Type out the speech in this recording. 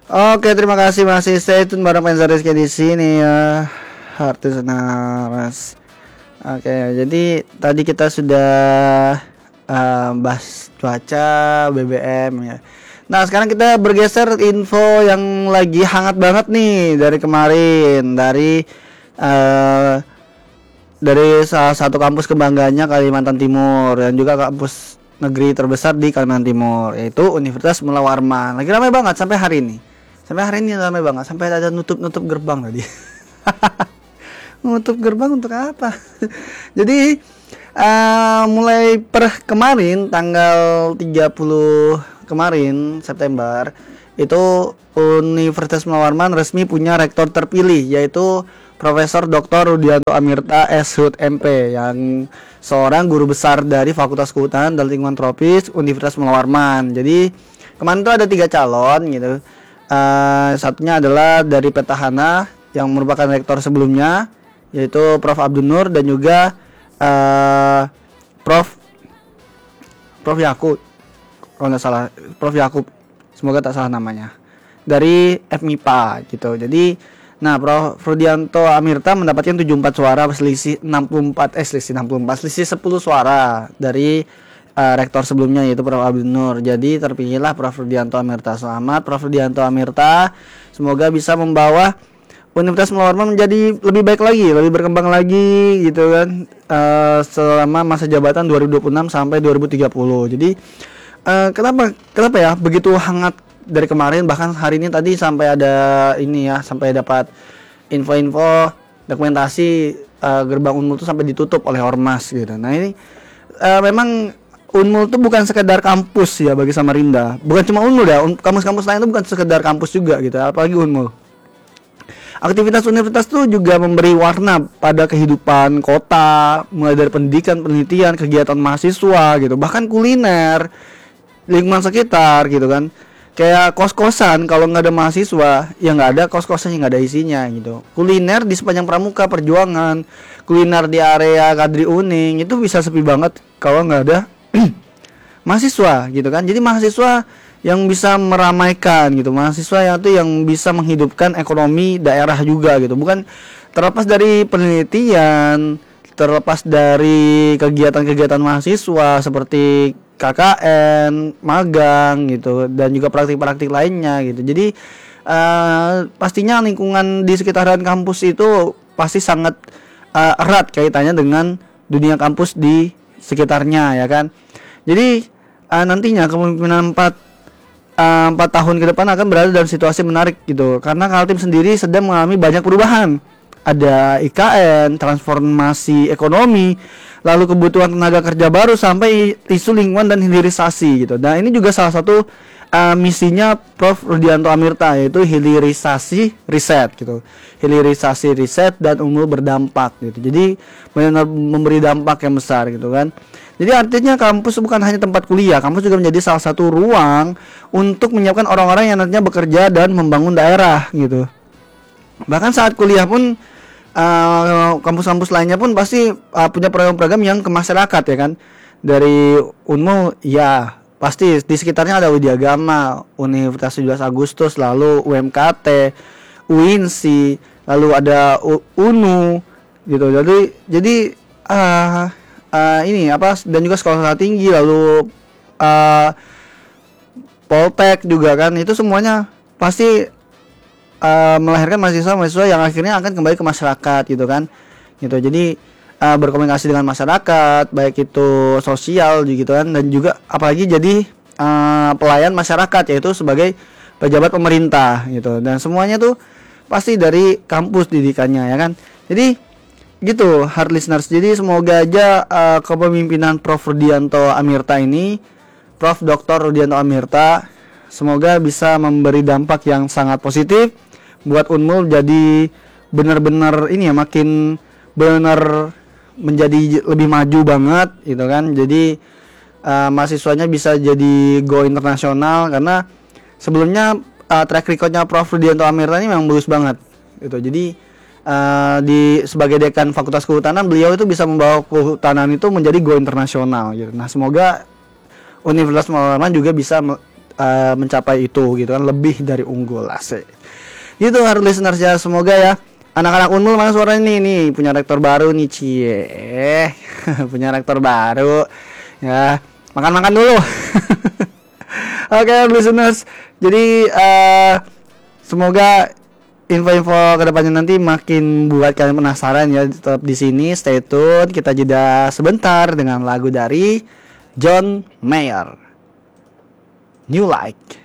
Oke, terima kasih masih stay tune bareng Pensa Rizky di sini ya. Artis Naras. Oke, jadi tadi kita sudah bahas cuaca, BBM ya. Nah, sekarang kita bergeser info yang lagi hangat banget nih dari kemarin uh, dari salah satu kampus kebanggaannya Kalimantan Timur dan juga kampus negeri terbesar di Kalimantan Timur, yaitu Universitas Mula Warman. Lagi ramai banget sampai hari ini. Sampai hari ini ramai banget, sampai ada nutup gerbang tadi. Nutup gerbang untuk apa? Jadi mulai per kemarin tanggal 30 kemarin September itu Universitas Mula Warman resmi punya rektor terpilih, yaitu Profesor Dr. Rudianto Amirta SHUT MP, yang seorang guru besar dari Fakultas Kehutanan dan Lingkungan Tropis Universitas Mula Warman. Jadi kemarin tuh ada 3 calon gitu. Satunya adalah dari petahana yang merupakan rektor sebelumnya, yaitu Prof. Abdul Nur, dan juga Prof. Yakub, kalau nggak salah Prof. Yakub, semoga tak salah namanya, dari FMIPA gitu. Jadi nah, Prof. Rudianto Amirta mendapatkan 74 suara, selisih 10 suara dari rektor sebelumnya, yaitu Prof. Abdul Nur. Jadi terpilihlah Prof. Rudianto Amirta. Selamat Prof. Rudianto Amirta. Semoga bisa membawa Universitas Mula Warman menjadi lebih baik lagi, lebih berkembang lagi gitu kan, selama masa jabatan 2026 sampai 2030. Jadi kenapa ya begitu hangat dari kemarin, bahkan hari ini tadi sampai ada ini ya, sampai dapat info-info dokumentasi gerbang Unmul itu sampai ditutup oleh Ormas gitu. Nah ini memang Unmul itu bukan sekedar kampus ya bagi Samarinda. Bukan cuma Unmul ya, kampus-kampus lain itu bukan sekedar kampus juga gitu, apalagi Unmul. Aktivitas universitas itu juga memberi warna pada kehidupan kota, mulai dari pendidikan, penelitian, kegiatan mahasiswa gitu, bahkan kuliner, lingkungan sekitar gitu kan. Kayak kos-kosan, kalau nggak ada mahasiswa, ya nggak ada kos-kosan yang nggak ada isinya gitu. Kuliner di sepanjang Pramuka Perjuangan, kuliner di area Kadri Uning itu bisa sepi banget kalau nggak ada mahasiswa gitu kan. Jadi mahasiswa yang bisa meramaikan gitu, mahasiswa yang bisa menghidupkan ekonomi daerah juga gitu. Bukan terlepas dari penelitian, terlepas dari kegiatan-kegiatan mahasiswa seperti KKN, magang gitu, dan juga praktik-praktik lainnya gitu. Jadi pastinya lingkungan di sekitaran kampus itu pasti sangat erat kaitannya dengan dunia kampus di sekitarnya ya kan. Jadi nantinya kemungkinan 4 tahun ke depan akan berada dalam situasi menarik gitu, karena Kaltim sendiri sedang mengalami banyak perubahan. Ada IKN, transformasi ekonomi, lalu kebutuhan tenaga kerja baru, sampai isu lingkungan dan hilirisasi gitu. Nah ini juga salah satu misinya Prof. Rudianto Amirta, yaitu hilirisasi riset gitu. Hilirisasi riset dan unmul berdampak gitu. Jadi benar-benar memberi dampak yang besar gitu kan. Jadi artinya kampus bukan hanya tempat kuliah, kampus juga menjadi salah satu ruang untuk menyiapkan orang-orang yang nantinya bekerja dan membangun daerah gitu. Bahkan saat kuliah pun kampus-kampus lainnya pun pasti punya program-program yang ke masyarakat ya kan. Dari Unmul ya pasti di sekitarnya ada Widya Agama, Universitas 17 Agustus, lalu UMKT, UINSI, lalu ada UNU gitu. Jadi ini apa, dan juga sekolah tinggi, lalu Poltek juga kan, itu semuanya pasti melahirkan mahasiswa yang akhirnya akan kembali ke masyarakat gitu kan gitu. Jadi berkomunikasi dengan masyarakat, baik itu sosial gitu kan, dan juga apalagi jadi pelayan masyarakat, yaitu sebagai pejabat pemerintah gitu. Dan semuanya tuh pasti dari kampus didikannya ya kan. Jadi gitu hard listeners. Jadi semoga aja kepemimpinan Prof. Rudianto Amirta ini, Prof. Dr. Rudianto Amirta, semoga bisa memberi dampak yang sangat positif buat Unmul, jadi benar-benar ini ya, makin benar menjadi lebih maju banget gitu kan. Jadi mahasiswanya bisa jadi go internasional, karena sebelumnya track recordnya Prof. Rudianto Amirta ini memang bagus banget gitu. Jadi sebagai dekan Fakultas Kehutanan, beliau itu bisa membawa kehutanan itu menjadi go internasional gitu. Nah semoga Universitas Mula Warman juga bisa mencapai itu gitu kan, lebih dari unggul. Asik. Gitu hard listeners ya, semoga ya anak-anak Unmul mana suaranya nih punya rektor baru nih, cie. Punya rektor baru. Ya, makan-makan dulu. Oke, listeners. Jadi semoga info-info kedepannya nanti makin buat kalian penasaran ya. Tetap di sini, stay tune. Kita jeda sebentar dengan lagu dari John Mayer, New Like.